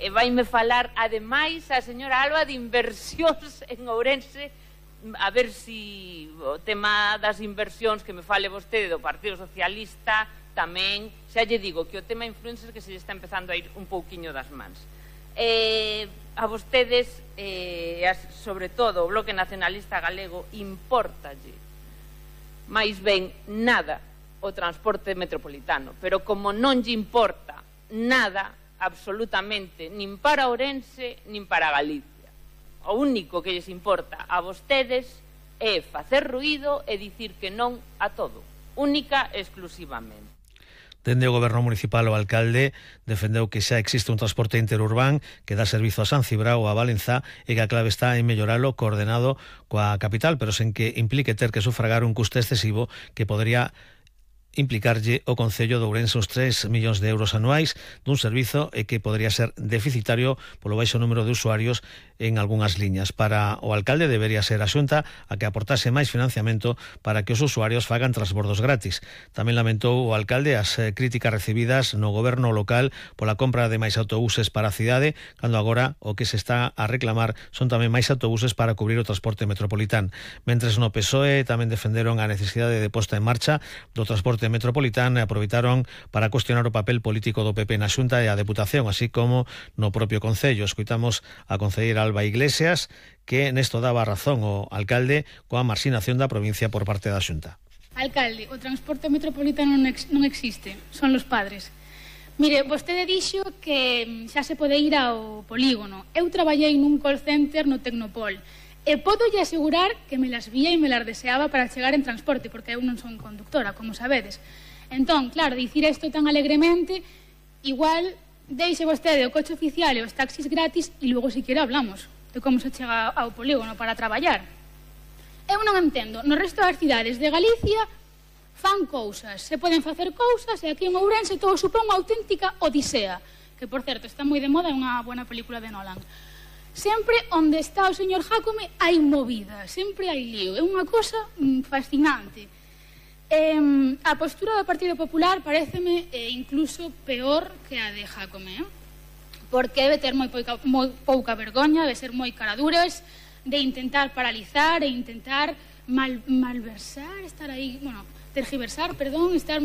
E vaime falar, ademais, a señora Alba de inversións en Ourense, a ver si o tema das inversións que me fale vostede do Partido Socialista tamén, xa lle digo que o tema influencers que se lle está empezando a ir un pouquiño das mans. A vostedes, sobre todo o Bloque Nacionalista Galego, importalle máis ben nada o transporte metropolitano, pero como non lle importa nada absolutamente nin para Ourense nin para Galicia, o único que lles importa a vostedes é facer ruído e dicir que non a todo, única e exclusivamente. Dende o Goberno Municipal, o alcalde defendeu que xa existe un transporte interurbán que dá servizo a San Cibrao ou a Valenza e que a clave está en melloralo coordenado coa capital, pero sen que implique ter que sufragar un custe excesivo que podería implicarlle o Concello de Ourense uns 3 millóns de euros anuais dun servizo e que podría ser deficitario polo baixo número de usuarios en algunhas liñas. Para o alcalde debería ser a Xunta a que aportase máis financiamento para que os usuarios fagan transbordos gratis. Tamén lamentou o alcalde as críticas recibidas no goberno local pola compra de máis autobuses para a cidade, cando agora o que se está a reclamar son tamén máis autobuses para cubrir o transporte metropolitano. Mentres no PSOE tamén defenderon a necesidade de posta en marcha do transporte metropolitano e aproveitaron para cuestionar o papel político do PP na Xunta e a Deputación, así como no propio Concello. Escoitamos a concelleira Alba Iglesias, que nesto daba razón ao alcalde coa marxinación da provincia por parte da Xunta. Alcalde, o transporte metropolitano non existe, son los padres. Mire, vostede dixo que xa se pode ir ao polígono. Eu traballei nun call center no Tecnopol e podolle asegurar que me las vía e me las deseaba para chegar en transporte, porque eu non son conductora, como sabedes. Entón, claro, dicir isto tan alegremente, igual deixe vostede o coche oficial e os taxis gratis e logo si quere hablamos de como se chega ao polígono para traballar. Eu non entendo, no resto das cidades de Galicia fan cousas, se poden facer cousas e aquí en Ourense todo supón unha auténtica odisea, que por certo está moi de moda, é unha buena película de Nolan. Sempre onde está o señor Jácome hai movida, sempre hai lío, é unha cosa fascinante. A postura do Partido Popular pareceme incluso peor que a de Jácome, porque debe ter moi pouca vergoña, debe ser moi caraduras de intentar paralizar e intentar malversar, estar aí, bueno, tergiversar, perdón, estar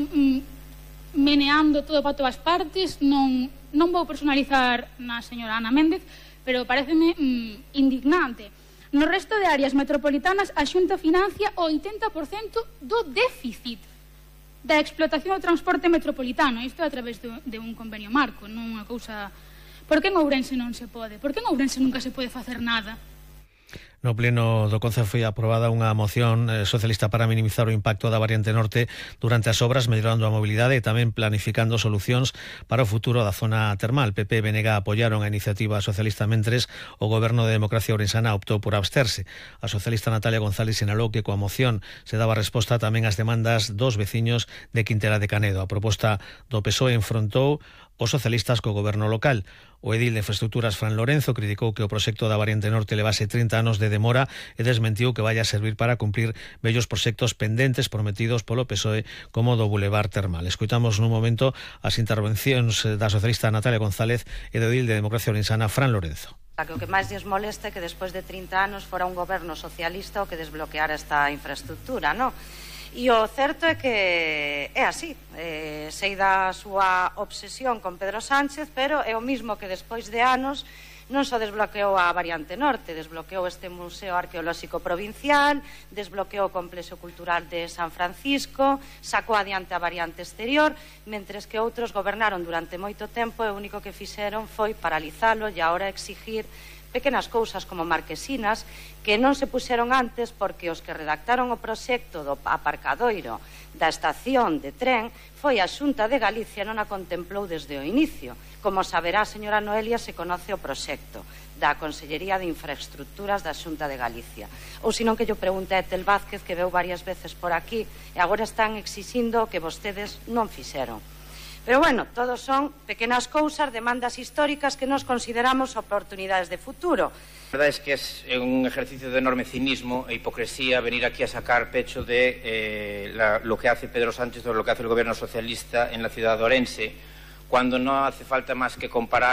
meneando todo para todas partes. Non vou personalizar na señora Ana Méndez, pero pareceme indignante. No resto de áreas metropolitanas a Xunta financia o 80% do déficit da explotación do transporte metropolitano. Isto a través de un convenio marco, non unha cousa... Por que en Ourense non se pode? Por que en Ourense nunca se pode facer nada? No pleno do Concello foi aprobada unha moción socialista para minimizar o impacto da variante norte durante as obras, mellorando a mobilidade e tamén planificando solucións para o futuro da zona termal. PP e BNG apoiaron a iniciativa socialista, mentres o Goberno de Democracia Ourensana optou por absterse. A socialista Natalia González sinalou que coa moción se daba resposta tamén ás demandas dos veciños de Quintela de Canedo. A proposta do PSOE enfrontou os socialistas co goberno local. O edil de Infraestructuras, Fran Lorenzo, criticou que o proxecto da variante norte levase 30 anos de demora e desmentiu que vaya a servir para cumprir vellos proxectos pendentes prometidos polo PSOE, como do Boulevard Termal. Escoitamos nun momento as intervencións da socialista Natalia González e do edil de Democracia Ourensana, Fran Lorenzo. O que máis lles molesta é que despois de 30 anos fora un goberno socialista o que desbloqueara esta infraestructura, non? E o certo é que é así, sei da súa obsesión con Pedro Sánchez, pero é o mismo que despois de anos non só desbloqueou a variante norte, desbloqueou este Museo Arqueolóxico Provincial, desbloqueou o Complexo Cultural de San Francisco, sacou adiante a variante exterior, mentres que outros gobernaron durante moito tempo e o único que fixeron foi paralizalo e agora exigir pequenas cousas como marquesinas que non se puxeron antes porque os que redactaron o proxecto do aparcadoiro da estación de tren foi a Xunta de Galicia, non a contemplou desde o inicio. Como saberá a señora Noelia, se conoce o proxecto da Consellería de Infraestructuras da Xunta de Galicia. Ou senón que yo pregunte a Etel Vázquez, que veu varias veces por aquí, e agora están exixindo o que vostedes non fixeron. Pero bueno, todos son pequenas cousas, demandas históricas que nos consideramos oportunidades de futuro. A verdade é que é un ejercicio de enorme cinismo e hipocresía venir aquí a sacar pecho de lo que hace Pedro Sánchez o lo que hace el gobierno socialista en la ciudad de Ourense, cuando no hace falta más que comparar